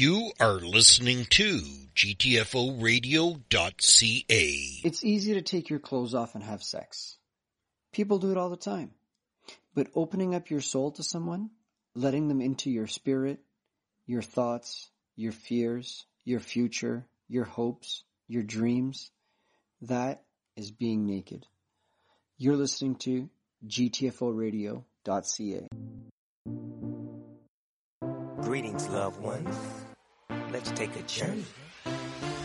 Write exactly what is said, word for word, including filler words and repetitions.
You are listening to G T F O radio dot C A. It's easy to take your clothes off and have sex. People do it all the time. But opening up your soul to someone, letting them into your spirit, your thoughts, your fears, your future, your hopes, your dreams, that is being naked. You're listening to G T F O radio dot C A. Greetings, loved ones. Let's take a journey